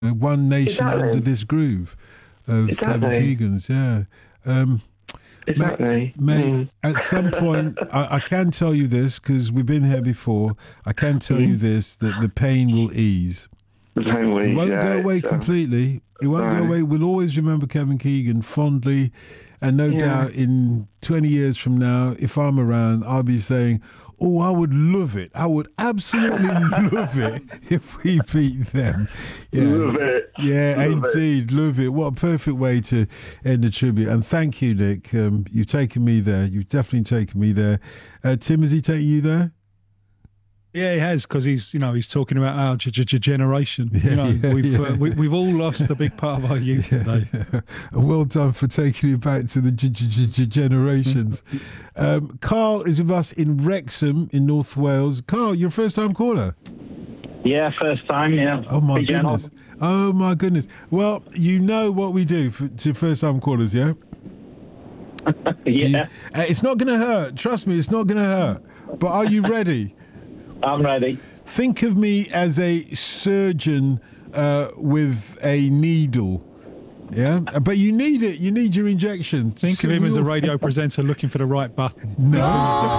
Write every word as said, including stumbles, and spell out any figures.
One Nation Exactly. Under This Groove of Exactly. Kevin Keegan's, yeah. Um, Exactly. Mate, Mm. at some point, I, I can tell you this, because we've been here before, I can tell Mm. you this, that the pain will ease. The same way, It won't yeah, go away it's, uh, completely. It won't go no. away. We'll always remember Kevin Keegan fondly. And no Yeah. doubt in twenty years from now, if I'm around, I'll be saying, oh, I would love it. I would absolutely love it if we beat them. Yeah. Love it. Yeah, Love it. indeed. Love it. What a perfect way to end the tribute. And thank you, Nick. Um, you've taken me there. You've definitely taken me there. Uh, Tim, has he taken you there? Yeah, he has, because he's, you know, he's talking about our g- g- generation. Yeah, you know, yeah, we've yeah. Uh, we, we've all lost a big part of our youth today. Well done for taking it back to the g- g- g- generations. um, Carl is with us in Wrexham in North Wales. Carl, you're a first-time caller. Yeah, first time, yeah. Oh, my Big channel. goodness. Oh, my goodness. Well, you know what we do for, to first-time callers, yeah? Do you- Yeah, uh, it's not going to hurt. Trust me, it's not going to hurt. But are you ready? I'm ready. Think of me as a surgeon uh, with a needle. Yeah, but you need it. You need your injection. Think So of him we as a all- radio presenter looking for the right button. No.